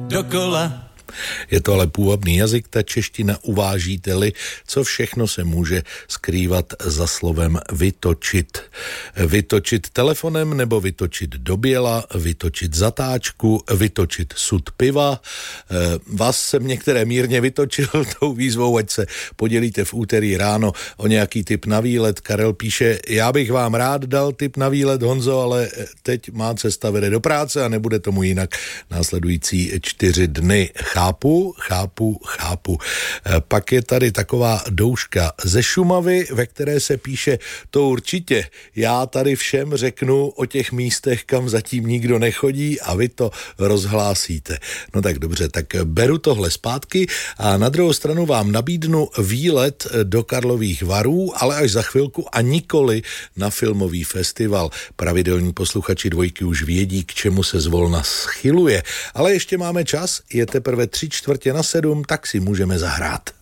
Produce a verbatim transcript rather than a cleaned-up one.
dokola. Je to ale půvabný jazyk, ta čeština, uvážíte-li, co všechno se může skrývat za slovem vytočit. Vytočit telefonem nebo vytočit do běla, vytočit zatáčku, vytočit sud piva. Vás jsem některé mírně vytočil tou výzvou, ať se podělíte v úterý ráno o nějaký tip na výlet. Karel píše, já bych vám rád dal tip na výlet, Honzo, ale teď má cesta vede do práce a nebude tomu jinak následující čtyři dny. Chápu, chápu, chápu. Pak je tady taková douška ze Šumavy, ve které se píše, to určitě, já tady všem řeknu o těch místech, kam zatím nikdo nechodí a vy to rozhlásíte. No tak dobře, tak beru tohle zpátky a na druhou stranu vám nabídnu výlet do Karlových Varů, ale až za chvilku a nikoli na filmový festival. Pravidelní posluchači dvojky už vědí, k čemu se zvolna schyluje. Ale ještě máme čas, je teprve tři čtvrtě na sedm, tak si můžeme zahrát.